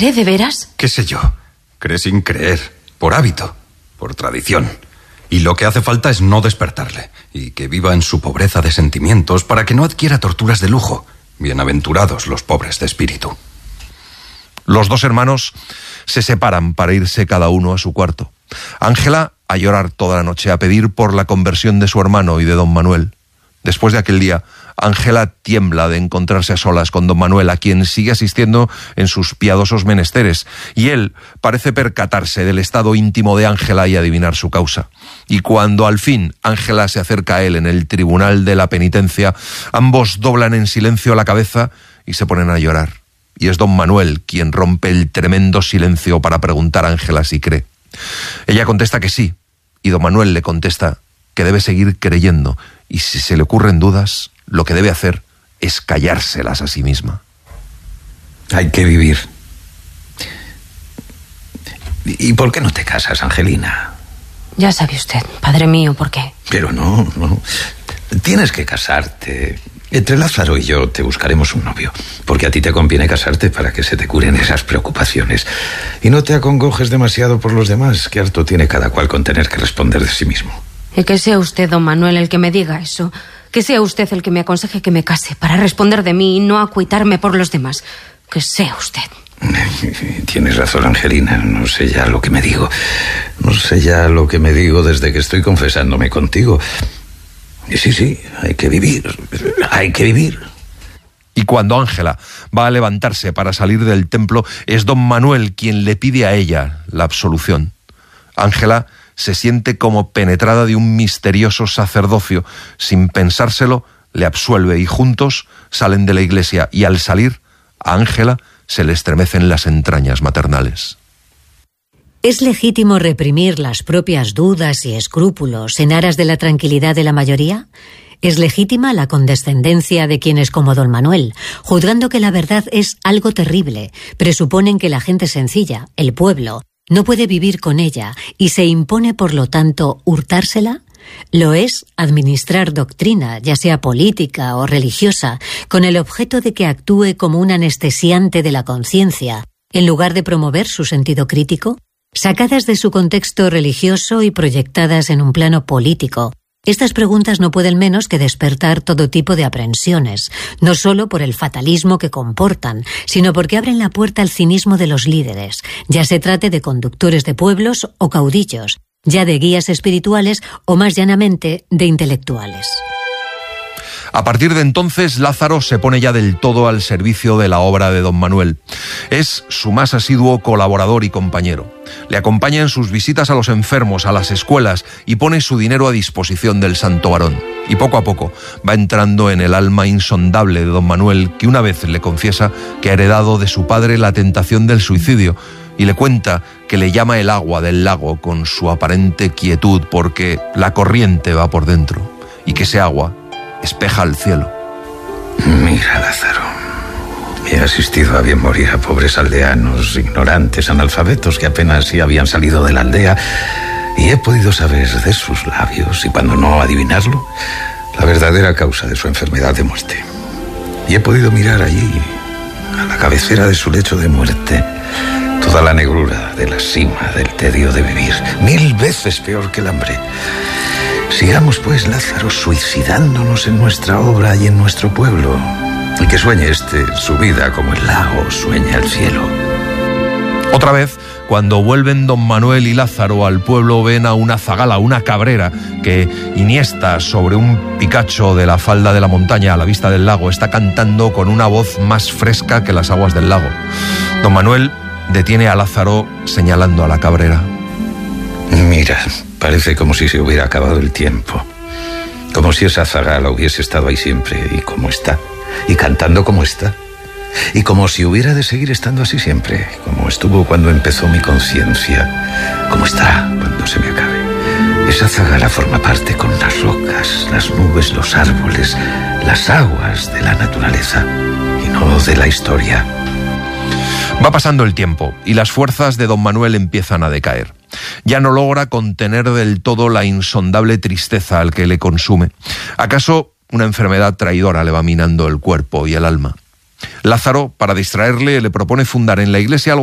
cree de veras? ¿Qué sé yo? Cree sin creer, por hábito, por tradición. Y lo que hace falta es no despertarle, y que viva en su pobreza de sentimientos para que no adquiera torturas de lujo. Bienaventurados los pobres de espíritu. Los dos hermanos se separan para irse cada uno a su cuarto. Ángela a llorar toda la noche, a pedir por la conversión de su hermano y de don Manuel. Después de aquel día, Ángela tiembla de encontrarse a solas con don Manuel, a quien sigue asistiendo en sus piadosos menesteres, y él parece percatarse del estado íntimo de Ángela y adivinar su causa. Y cuando al fin Ángela se acerca a él en el tribunal de la penitencia, ambos doblan en silencio la cabeza y se ponen a llorar. Y es don Manuel quien rompe el tremendo silencio para preguntar a Ángela si cree. Ella contesta que sí, y don Manuel le contesta que debe seguir creyendo, y si se le ocurren dudas, lo que debe hacer es callárselas a sí misma. Hay que vivir. ¿Y por qué no te casas, Angelina? Ya sabe usted, padre mío, ¿por qué? Pero no. Tienes que casarte. Entre Lázaro y yo te buscaremos un novio, porque a ti te conviene casarte para que se te curen esas preocupaciones. Y no te acongojes demasiado por los demás, que harto tiene cada cual con tener que responder de sí mismo. Y que sea usted, don Manuel, el que me diga eso. Que sea usted el que me aconseje que me case para responder de mí y no acuitarme por los demás. Que sea usted. Tienes razón, Angelina. No sé ya lo que me digo. No sé ya lo que me digo desde que estoy confesándome contigo. Y sí, hay que vivir. Hay que vivir. Y cuando Ángela va a levantarse para salir del templo, es don Manuel quien le pide a ella la absolución. Ángela se siente como penetrada de un misterioso sacerdocio. Sin pensárselo, le absuelve y juntos salen de la iglesia, y al salir, a Ángela se le estremecen las entrañas maternales. ¿Es legítimo reprimir las propias dudas y escrúpulos en aras de la tranquilidad de la mayoría? ¿Es legítima la condescendencia de quienes, como don Manuel, juzgando que la verdad es algo terrible, presuponen que la gente sencilla, el pueblo, no puede vivir con ella y se impone, por lo tanto, hurtársela? Lo es administrar doctrina, ya sea política o religiosa, con el objeto de que actúe como un anestesiante de la conciencia, en lugar de promover su sentido crítico. Sacadas de su contexto religioso y proyectadas en un plano político, estas preguntas no pueden menos que despertar todo tipo de aprensiones, no solo por el fatalismo que comportan, sino porque abren la puerta al cinismo de los líderes, ya se trate de conductores de pueblos o caudillos, ya de guías espirituales o más llanamente de intelectuales. A partir de entonces, Lázaro se pone ya del todo al servicio de la obra de don Manuel. Es su más asiduo colaborador y compañero. Le acompaña en sus visitas a los enfermos, a las escuelas, y pone su dinero a disposición del santo varón. Y poco a poco va entrando en el alma insondable de don Manuel, que una vez le confiesa que ha heredado de su padre la tentación del suicidio, y le cuenta que le llama el agua del lago con su aparente quietud porque la corriente va por dentro, y que ese agua espeja al cielo. Mira, Lázaro, he asistido a bien morir a pobres aldeanos, ignorantes, analfabetos que apenas sí habían salido de la aldea, y he podido saber de sus labios, y cuando no adivinarlo, la verdadera causa de su enfermedad de muerte. Y he podido mirar allí, a la cabecera de su lecho de muerte, toda la negrura de la sima del tedio de vivir, 1000 veces peor que el hambre. Sigamos, pues, Lázaro, suicidándonos en nuestra obra y en nuestro pueblo, y que sueñe su vida como el lago sueña el cielo. Otra vez, cuando vuelven don Manuel y Lázaro al pueblo, ven a una zagala, una cabrera, que iniesta sobre un picacho de la falda de la montaña a la vista del lago, está cantando con una voz más fresca que las aguas del lago. Don Manuel detiene a Lázaro señalando a la cabrera. Mira, parece como si se hubiera acabado el tiempo, como si esa zagala hubiese estado ahí siempre, y como está, y cantando como está, y como si hubiera de seguir estando así siempre, como estuvo cuando empezó mi conciencia, como estará cuando se me acabe. Esa zagala forma parte con las rocas, las nubes, los árboles, las aguas de la naturaleza, y no de la historia. Va pasando el tiempo y las fuerzas de don Manuel empiezan a decaer. Ya no logra contener del todo la insondable tristeza al que le consume. ¿Acaso una enfermedad traidora le va minando el cuerpo y el alma? Lázaro, para distraerle, le propone fundar en la iglesia algo